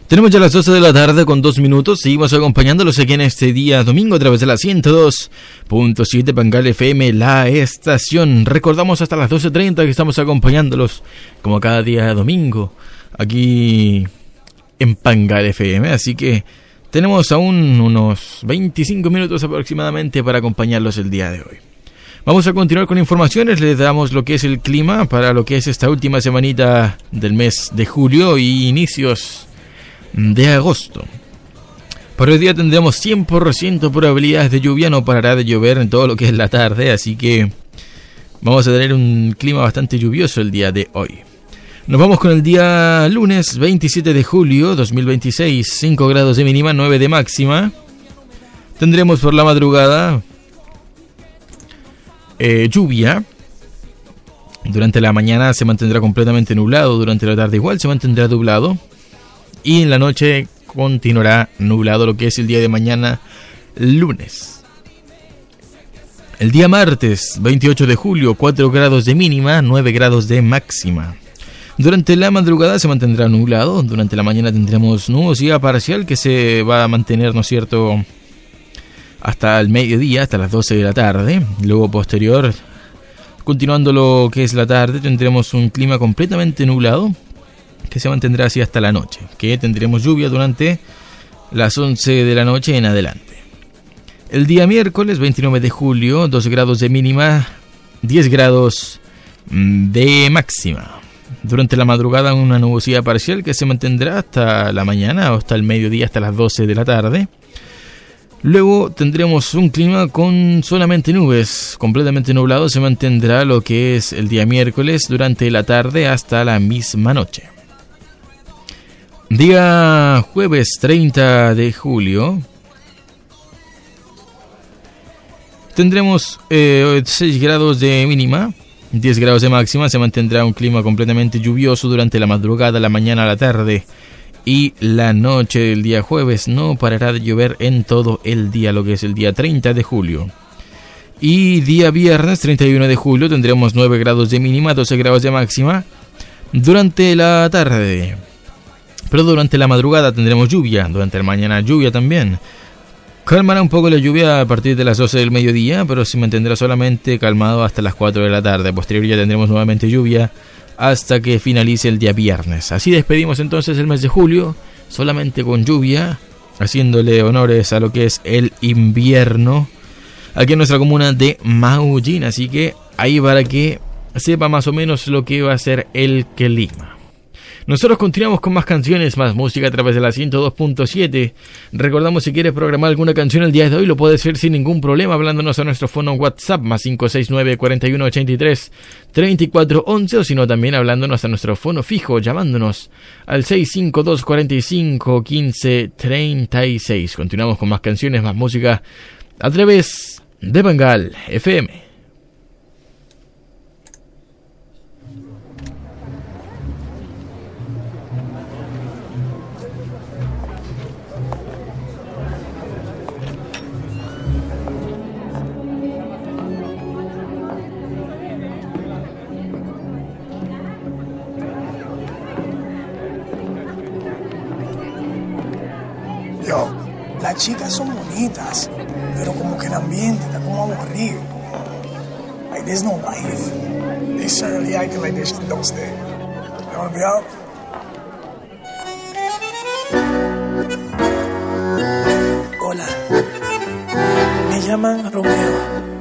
Tenemos ya las 12 de la tarde con 2 minutos. Seguimos acompañándolos aquí en este día domingo a través de la 102.7 Pangal FM, la estación. Recordamos hasta las 12:30 que estamos acompañándolos como cada día domingo aquí en Pangal FM. Así que tenemos aún unos 25 minutos aproximadamente para acompañarlos el día de hoy. Vamos a continuar con informaciones. Les damos lo que es el clima para lo que es esta última semanita del mes de julio y inicios de agosto. Para hoy día tendremos 100% probabilidades de lluvia. No parará de llover en todo lo que es la tarde, así que vamos a tener un clima bastante lluvioso el día de hoy. Nos vamos con el día lunes 27 de julio 2026. 5 grados de mínima, 9 de máxima. Tendremos por la madrugada lluvia. Durante la mañana se mantendrá completamente nublado. Durante la tarde igual se mantendrá nublado. Y en la noche continuará nublado lo que es el día de mañana, lunes. El día martes 28 de julio, 4 grados de mínima, 9 grados de máxima. Durante la madrugada se mantendrá nublado. Durante la mañana tendremos nubosidad parcial que se va a mantener, ¿no es cierto?, hasta el mediodía, hasta las 12 de la tarde. Luego posterior, continuando lo que es la tarde, tendremos un clima completamente nublado que se mantendrá así hasta la noche, que tendremos lluvia durante las 11 de la noche en adelante. El día miércoles 29 de julio, 2 grados de mínima, 10 grados de máxima. Durante la madrugada una nubosidad parcial que se mantendrá hasta la mañana o hasta el mediodía, hasta las 12 de la tarde. Luego tendremos un clima con solamente nubes, completamente nublado. Se mantendrá lo que es el día miércoles durante la tarde hasta la misma noche. Día jueves 30 de julio tendremos 6 grados de mínima, 10 grados de máxima. Se mantendrá un clima completamente lluvioso durante la madrugada, la mañana, la tarde y la noche del día jueves. No parará de llover en todo el día, lo que es el día 30 de julio. Y día viernes 31 de julio tendremos 9 grados de mínima, 12 grados de máxima durante la tarde. Pero durante la madrugada tendremos lluvia, durante la mañana lluvia también. Calmará un poco la lluvia a partir de las 12 del mediodía, pero se mantendrá solamente calmado hasta las 4 de la tarde. Posterior ya tendremos nuevamente lluvia hasta que finalice el día viernes. Así despedimos entonces el mes de julio, solamente con lluvia, haciéndole honores a lo que es el invierno aquí en nuestra comuna de Maullín. Así que ahí para que sepa más o menos lo que va a ser el clima. Nosotros continuamos con más canciones, más música a través de la 102.7. Recordamos, si quieres programar alguna canción el día de hoy, lo puedes hacer sin ningún problema hablándonos a nuestro fono WhatsApp más 569 41 83 34 11, o si no también hablándonos a nuestro fono fijo, llamándonos al 652 45 15 36. Continuamos con más canciones, más música a través de Pangal FM. Yo, las chicas son bonitas, pero como que el ambiente está como aburrido. Like, there's no life. They certainly acting like this shit don't stay. You wanna be out? Hola, me llaman Romeo.